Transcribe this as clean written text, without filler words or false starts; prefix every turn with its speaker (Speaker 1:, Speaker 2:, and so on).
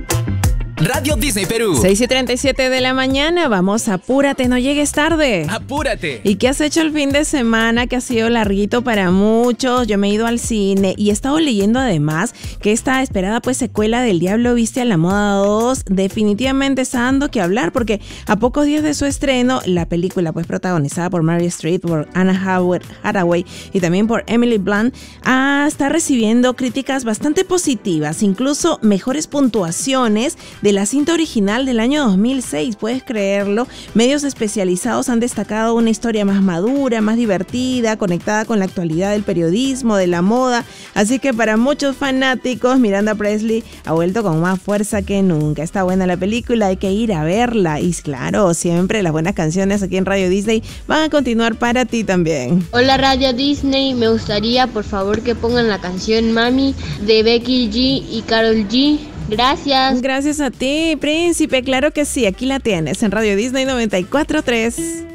Speaker 1: Radio Disney Perú.
Speaker 2: 6:37 de la mañana. Vamos, apúrate, no llegues tarde.
Speaker 1: ¡Apúrate!
Speaker 2: ¿Y qué has hecho el fin de semana que ha sido larguito para muchos? Yo me he ido al cine y he estado leyendo además que esta esperada secuela del Diablo Viste a la Moda 2 definitivamente está dando que hablar, porque a pocos días de su estreno, la película protagonizada por Meryl Streep, por Anna Hathaway y también por Emily Blunt está recibiendo críticas bastante positivas, incluso mejores puntuaciones de la cinta original del año 2006, puedes creerlo. Medios especializados han destacado una historia más madura, más divertida, conectada con la actualidad del periodismo, de la moda, así que para muchos fanáticos Miranda Presley ha vuelto con más fuerza que nunca. Está buena la película, hay que ir a verla y claro, siempre las buenas canciones aquí en Radio Disney van a continuar para ti también.
Speaker 3: Hola Radio Disney, me gustaría por favor que pongan la canción Mami de Becky G y Karol G. Gracias.
Speaker 2: Gracias a ti, Príncipe. Claro que sí, aquí la tienes en Radio Disney 94.3.